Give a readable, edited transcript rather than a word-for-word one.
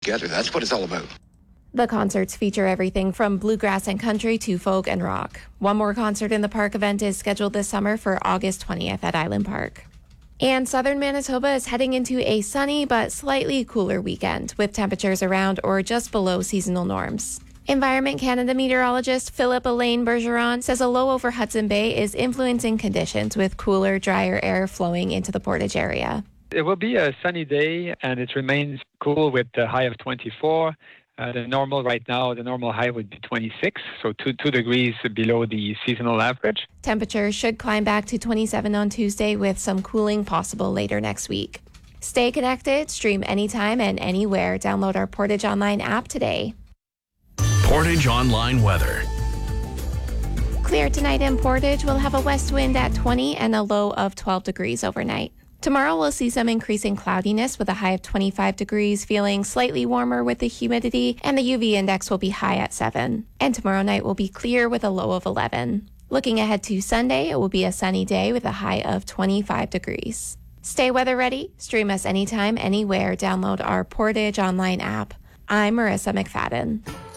together. That's what it's all about. The concerts feature everything from bluegrass and country to folk and rock. One more concert in the park event is scheduled this summer for August 20th at Island Park. And southern Manitoba is heading into a sunny but slightly cooler weekend, with temperatures around or just below seasonal norms. Environment Canada meteorologist Philip Elaine Bergeron says a low over Hudson Bay is influencing conditions with cooler, drier air flowing into the Portage area. It will be a sunny day and it remains cool with a high of 24. The normal right now, the normal high would be 26, so 2 degrees below the seasonal average. Temperatures should climb back to 27 on Tuesday with some cooling possible later next week. Stay connected, stream anytime and anywhere. Download our Portage Online app today. Portage Online weather. Clear tonight in Portage. We'll have a west wind at 20 and a low of 12 degrees overnight. Tomorrow we'll see some increasing cloudiness with a high of 25 degrees, feeling slightly warmer with the humidity, and the UV index will be high at 7. And tomorrow night will be clear with a low of 11. Looking ahead to Sunday, it will be a sunny day with a high of 25 degrees. Stay weather ready. Stream us anytime, anywhere. Download our Portage Online app. I'm Marissa McFadden.